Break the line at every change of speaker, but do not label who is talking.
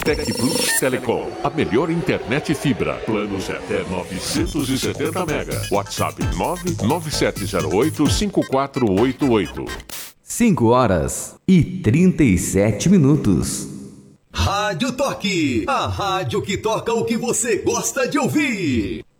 Tec Plus Telecom, a melhor internet fibra. Planos até 970 mega. WhatsApp 997085488.
5h37.
Rádio Toque, a rádio que toca o que você gosta de ouvir.